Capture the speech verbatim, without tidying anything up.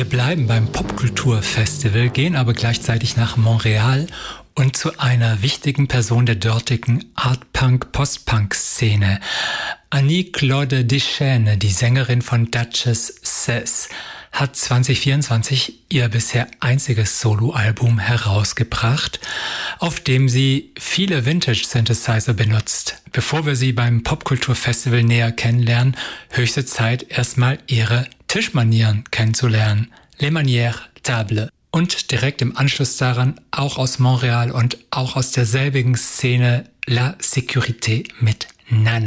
bleiben beim Popkulturfestival, gehen aber gleichzeitig nach Montreal und zu einer wichtigen Person der dortigen Art-Punk-Post-Punk-Szene. Annie-Claude Deschênes, die Sängerin von Duchess Says, hat zwanzig vierundzwanzig ihr bisher einziges Soloalbum herausgebracht, auf dem sie viele Vintage-Synthesizer benutzt. Bevor wir sie beim Popkulturfestival näher kennenlernen, höchste Zeit, erstmal ihre Tischmanieren kennenzulernen. Les Manières Table. Und direkt im Anschluss daran, auch aus Montreal und auch aus derselbigen Szene, La Sécurité mit Nana.